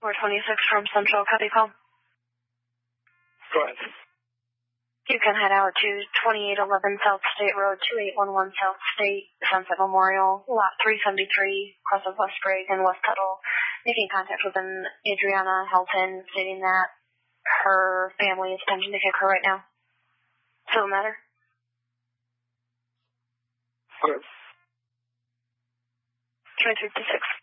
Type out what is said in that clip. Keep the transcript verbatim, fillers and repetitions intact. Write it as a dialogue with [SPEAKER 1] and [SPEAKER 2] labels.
[SPEAKER 1] four twenty-six from Central. Copy call.
[SPEAKER 2] Go ahead.
[SPEAKER 1] You can head out to twenty-eight eleven South State Road, two eight one one South State, Sunset Memorial, lot three seventy-three, across of West Brigg and West Tuttle, making contact with an Adriana Helton, stating that her family is attempting to kick her right now. Still the matter?
[SPEAKER 2] Okay.
[SPEAKER 1] twenty-three to six.